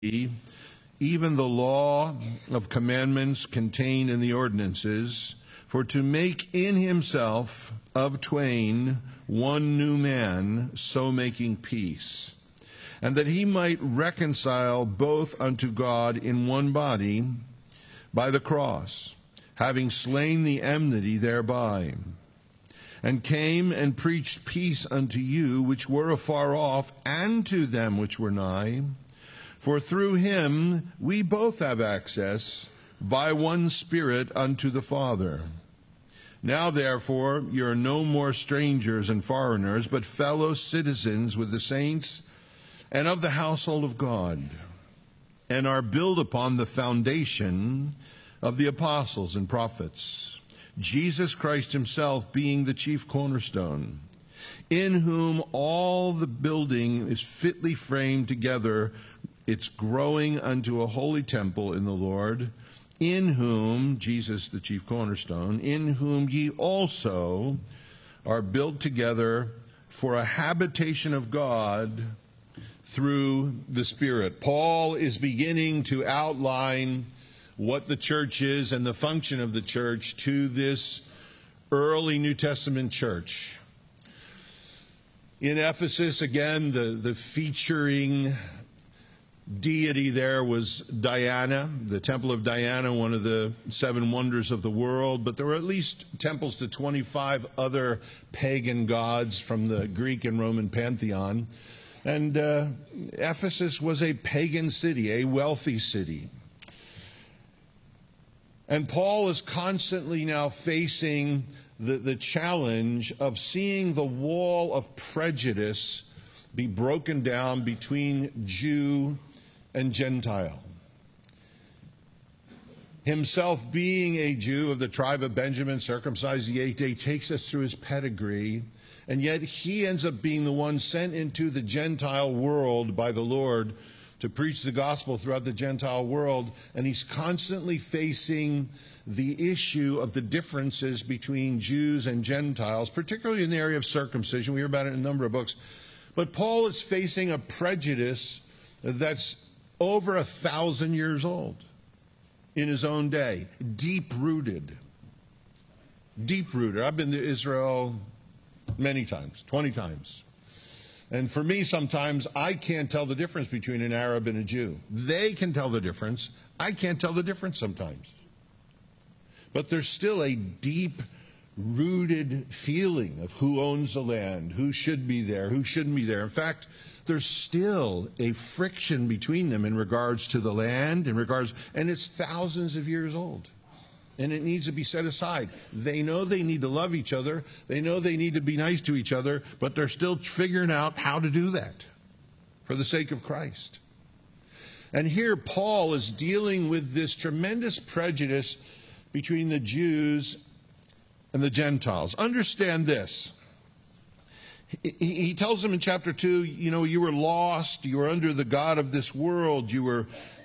even the law of commandments contained in the ordinances, for to make in himself of twain one new man, so making peace, and that he might reconcile both unto God in one body by the cross, having slain the enmity thereby, and came and preached peace unto you which were afar off, and to them which were nigh. For through him we both have access by one Spirit unto the Father. Now therefore ye are no more strangers and foreigners, but fellow citizens with the saints and of the household of God, and are built upon the foundation of the apostles and prophets, Jesus Christ himself being the chief cornerstone, in whom all the building is fitly framed together, it's growing unto a holy temple in the Lord, in whom, Jesus the chief cornerstone, in whom ye also are built together for a habitation of God through the Spirit. Paul is beginning to outline what the church is and the function of the church to this early New Testament church. In Ephesus, again, the featuring deity there was Diana, the Temple of Diana, one of the seven wonders of the world. But there were at least temples to 25 other pagan gods from the Greek and Roman pantheon. And Ephesus was a pagan city, a wealthy city. And Paul is constantly now facing the challenge of seeing the wall of prejudice be broken down between Jew and Gentile. Himself being a Jew of the tribe of Benjamin, circumcised the 8th day, takes us through his pedigree, and yet he ends up being the one sent into the Gentile world by the Lord to preach the gospel throughout the Gentile world, and he's constantly facing the issue of the differences between Jews and Gentiles, particularly in the area of circumcision. We hear about it in a number of books. But Paul is facing a prejudice that's over 1,000 years old in his own day, deep-rooted. Deep-rooted. I've been to Israel many times, 20 times. And for me, sometimes I can't tell the difference between an Arab and a Jew. They can tell the difference. I can't tell the difference sometimes. But there's still a deep-rooted feeling of who owns the land, who should be there, who shouldn't be there. In fact, there's still a friction between them in regards to the land, and it's thousands of years old. And it needs to be set aside. They know they need to love each other. They know they need to be nice to each other, but they're still figuring out how to do that for the sake of Christ. And here Paul is dealing with this tremendous prejudice between the Jews and the Gentiles. Understand this. He tells them in chapter 2, you were lost, you were under the god of this world, you were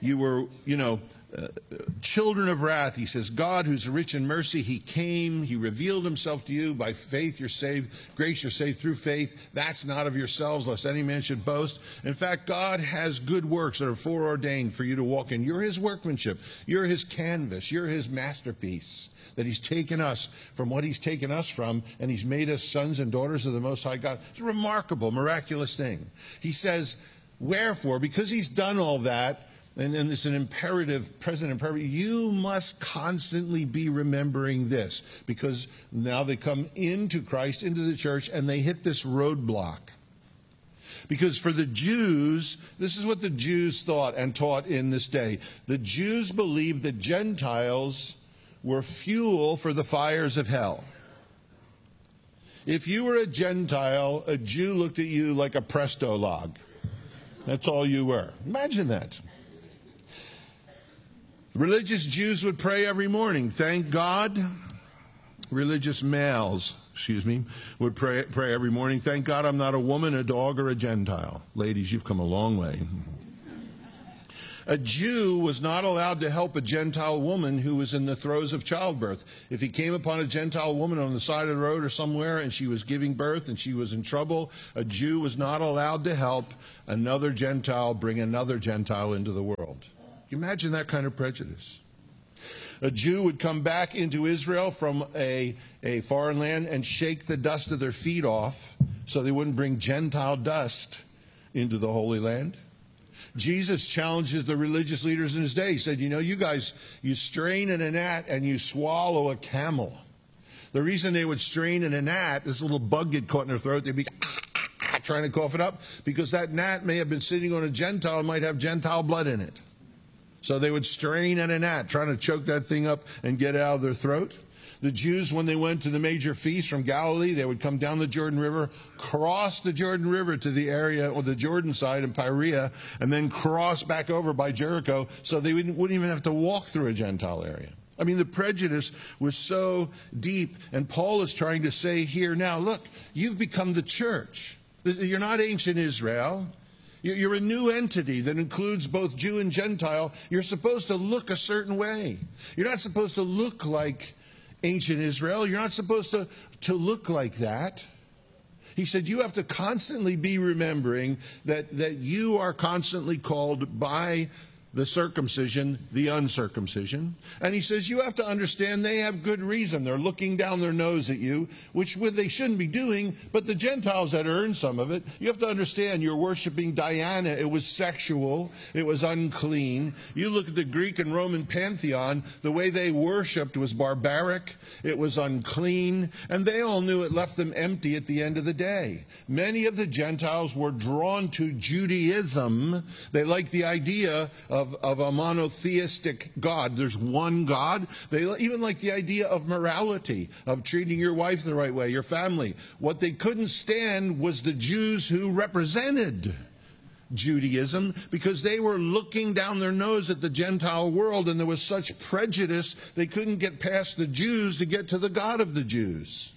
children of wrath. He says, God, who's rich in mercy, he came, he revealed himself to you. By faith you're saved, grace you're saved through faith. That's not of yourselves, lest any man should boast. In fact, God has good works that are foreordained for you to walk in. You're his workmanship. You're his canvas. You're his masterpiece. That he's taken us from what he's taken us from, and he's made us sons and daughters of the Most High God. It's a remarkable, miraculous thing. He says, wherefore, because he's done all that, and it's an imperative, present imperative, you must constantly be remembering this, because now they come into Christ, into the church, and they hit this roadblock. Because for the Jews, this is what the Jews thought and taught in this day. The Jews believed that Gentiles were fuel for the fires of hell. If you were a Gentile, a Jew looked at you like a Presto log. That's all you were. Imagine that. Religious Jews would pray every morning. Thank God. Religious males, would pray every morning. Thank God I'm not a woman, a dog, or a Gentile. Ladies, you've come a long way. A Jew was not allowed to help a Gentile woman who was in the throes of childbirth. If he came upon a Gentile woman on the side of the road or somewhere and she was giving birth and she was in trouble, a Jew was not allowed to help another Gentile bring another Gentile into the world. You imagine that kind of prejudice. A Jew would come back into Israel from a foreign land and shake the dust of their feet off so they wouldn't bring Gentile dust into the Holy Land. Jesus challenges the religious leaders in his day. He said, you know, you guys, you strain in a gnat and you swallow a camel. The reason they would strain in a gnat, this little bug get caught in their throat, they'd be trying to cough it up, because that gnat may have been sitting on a Gentile and might have Gentile blood in it. So they would strain in a gnat, trying to choke that thing up and get it out of their throat. The Jews, when they went to the major feast from Galilee, they would come down the Jordan River, cross the Jordan River to the area or the Jordan side in Perea, and then cross back over by Jericho, so they wouldn't even have to walk through a Gentile area. I mean, the prejudice was so deep, and Paul is trying to say here now, look, you've become the church. You're not ancient Israel. You're a new entity that includes both Jew and Gentile. You're supposed to look a certain way. You're not supposed to look like ancient Israel. You're not supposed to look like that. He said you have to constantly be remembering that you are constantly called by the circumcision, the uncircumcision. And he says you have to understand they have good reason. They're looking down their nose at you, which they shouldn't be doing, but the Gentiles had earned some of it. You have to understand you're worshiping Diana. It was sexual. It was unclean. You look at the Greek and Roman pantheon, the way they worshipped was barbaric. It was unclean. And they all knew it left them empty at the end of the day. Many of the Gentiles were drawn to Judaism. They liked the idea of a monotheistic God. There's one God. They even like the idea of morality, of treating your wife the right way, your family. What they couldn't stand was the Jews who represented Judaism, because they were looking down their nose at the Gentile world, and there was such prejudice they couldn't get past the Jews to get to the God of the Jews.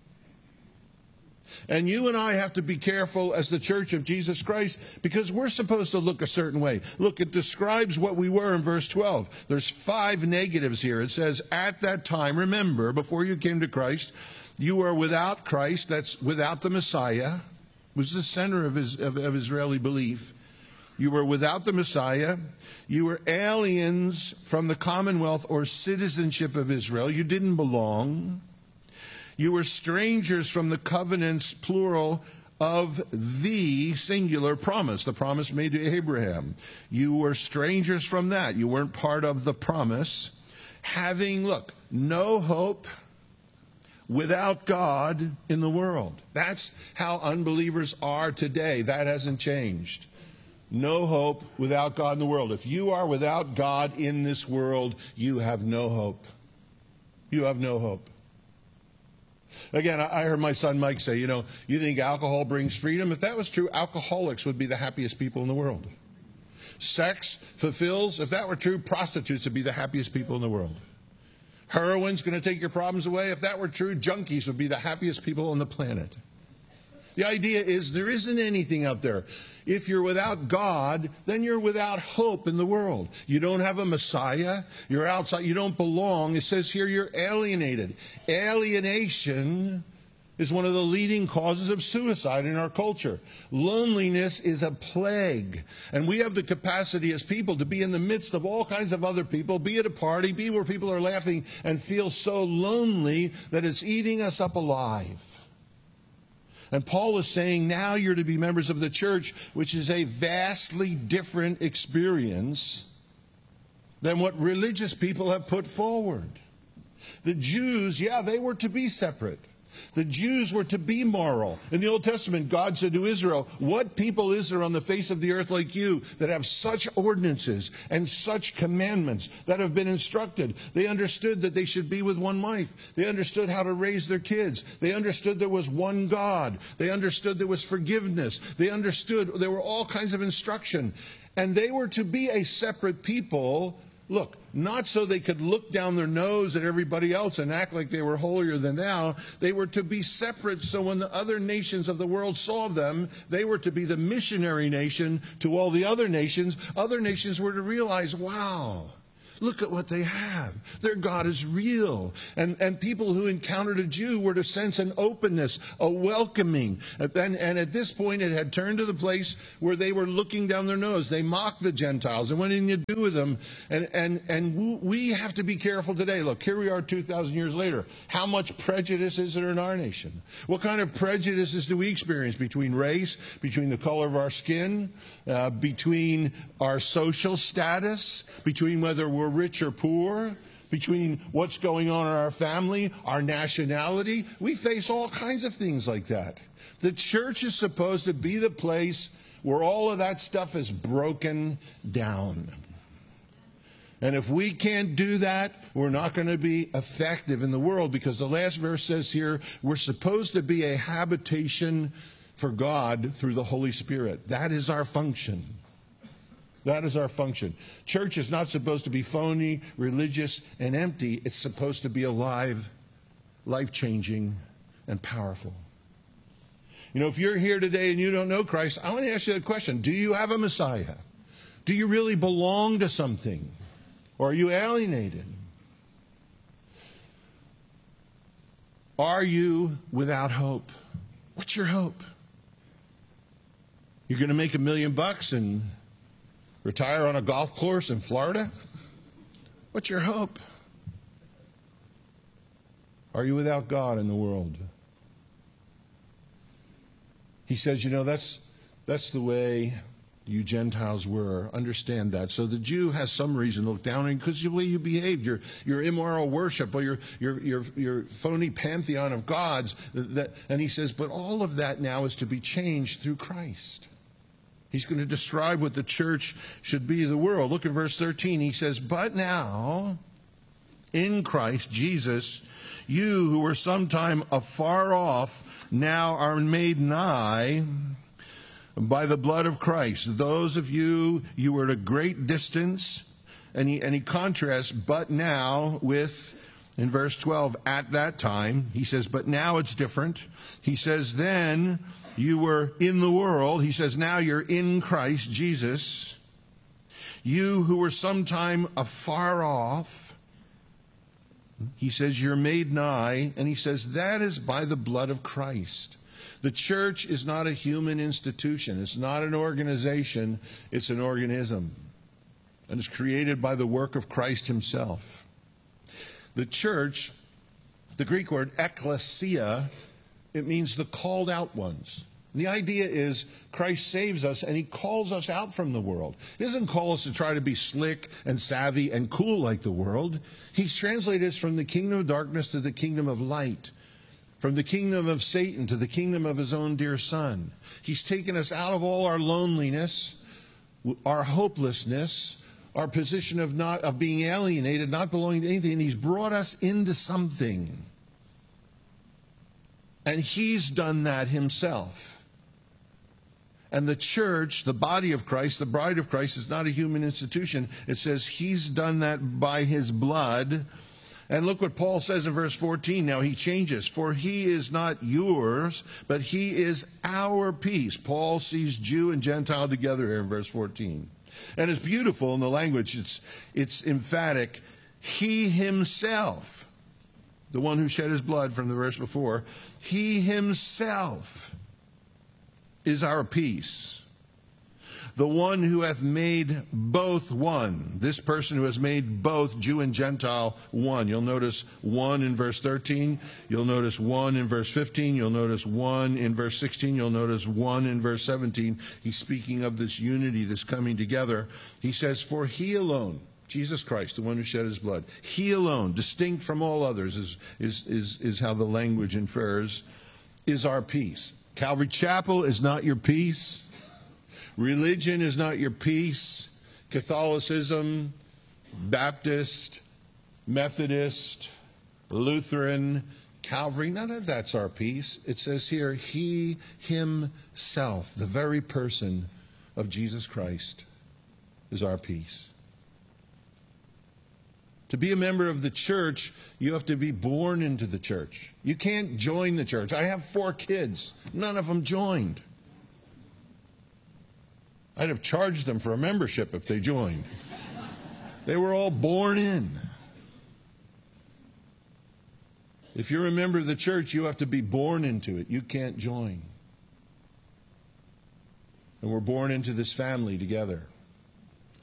And you and I have to be careful as the Church of Jesus Christ, because we're supposed to look a certain way. Look, it describes what we were in verse 12. There's 5 negatives here. It says, at that time, remember, before you came to Christ, you were without Christ, that's without the Messiah, was the center of Israeli belief. You were without the Messiah. You were aliens from the commonwealth or citizenship of Israel. You didn't belong. You were strangers from the covenants, plural, of the singular promise, the promise made to Abraham. You were strangers from that. You weren't part of the promise. Having, look, no hope, without God in the world. That's how unbelievers are today. That hasn't changed. No hope, without God in the world. If you are without God in this world, you have no hope. You have no hope. Again, I heard my son Mike say, you know, you think alcohol brings freedom? If that was true, alcoholics would be the happiest people in the world. Sex fulfills. If that were true, prostitutes would be the happiest people in the world. Heroin's going to take your problems away. If that were true, junkies would be the happiest people on the planet. The idea is there isn't anything out there. If you're without God, then you're without hope in the world. You don't have a Messiah. You're outside. You don't belong. It says here you're alienated. Alienation is one of the leading causes of suicide in our culture. Loneliness is a plague. And we have the capacity as people to be in the midst of all kinds of other people, be at a party, be where people are laughing, and feel so lonely that it's eating us up alive. And Paul is saying now you're to be members of the church, which is a vastly different experience than what religious people have put forward. The Jews, yeah, they were to be separate. The Jews were to be moral. In the Old Testament, God said to Israel, what people is there on the face of the earth like you that have such ordinances and such commandments that have been instructed? They understood that they should be with one wife. They understood how to raise their kids. They understood there was one God. They understood there was forgiveness. They understood there were all kinds of instruction. And they were to be a separate people, Look, not so they could look down their nose at everybody else and act like they were holier than thou. They were to be separate, so when the other nations of the world saw them, they were to be the missionary nation to all the other nations. Other nations were to realize, wow, look at what they have. Their God is real. And people who encountered a Jew were to sense an openness, a welcoming. And at this point, it had turned to the place where they were looking down their nose. They mocked the Gentiles. And what did you do with them? And we have to be careful today. Look, here we are 2,000 years later. How much prejudice is there in our nation? What kind of prejudices do we experience between race, between the color of our skin, between our social status, between whether we're rich or poor, between what's going on in our family, our nationality? We face all kinds of things like that. The church is supposed to be the place where all of that stuff is broken down. And if we can't do that, we're not going to be effective in the world, because the last verse says here, we're supposed to be a habitation for God through the Holy Spirit. That is our function. That is our function. Church is not supposed to be phony, religious, and empty. It's supposed to be alive, life-changing, and powerful. You know, if you're here today and you don't know Christ, I want to ask you a question. Do you have a Messiah? Do you really belong to something? Or are you alienated? Are you without hope? What's your hope? You're going to make $1 million and retire on a golf course in Florida? What's your hope? Are you without God in the world? He says, you know, that's the way you Gentiles were. Understand that. So the Jew has some reason to look down on you because of the way you behaved, your immoral worship, or your phony pantheon of gods. And he says, but all of that now is to be changed through Christ. He's going to describe what the church should be to the world. Look at verse 13. He says, but now, in Christ Jesus, you who were sometime afar off now are made nigh by the blood of Christ. Those of you were at a great distance. And he contrasts but now with, in verse 12, at that time. He says, but now it's different. He says, then you were in the world. He says, now you're in Christ Jesus. You who were sometime afar off. He says, you're made nigh. And he says, that is by the blood of Christ. The church is not a human institution. It's not an organization. It's an organism. And it's created by the work of Christ himself. The church, the Greek word ekklesia, it means the called out ones. And the idea is Christ saves us and he calls us out from the world. He doesn't call us to try to be slick and savvy and cool like the world. He's translated us from the kingdom of darkness to the kingdom of light. From the kingdom of Satan to the kingdom of his own dear Son. He's taken us out of all our loneliness, our hopelessness, our position of being alienated, not belonging to anything. And he's brought us into something. And he's done that himself. And the church, the body of Christ, the bride of Christ, is not a human institution. It says he's done that by his blood. And look what Paul says in verse 14. Now he changes. For he is not yours, but he is our peace. Paul sees Jew and Gentile together here in verse 14. And it's beautiful in the language. It's emphatic. He himself, the one who shed his blood from the verse before, he himself is our peace. The one who hath made both one. This person who has made both Jew and Gentile one. You'll notice one in verse 13. You'll notice one in verse 15. You'll notice one in verse 16. You'll notice one in verse 17. He's speaking of this unity, this coming together. He says, for he alone, Jesus Christ, the one who shed his blood, he alone, distinct from all others, is how the language infers, is our peace. Calvary Chapel is not your peace. Religion is not your peace. Catholicism, Baptist, Methodist, Lutheran, Calvary, none of that's our peace. It says here, he himself, the very person of Jesus Christ, is our peace. To be a member of the church, you have to be born into the church. You can't join the church. I have 4 kids. None of them joined. I'd have charged them for a membership if they joined. They were all born in. If you're a member of the church, you have to be born into it. You can't join. And we're born into this family together.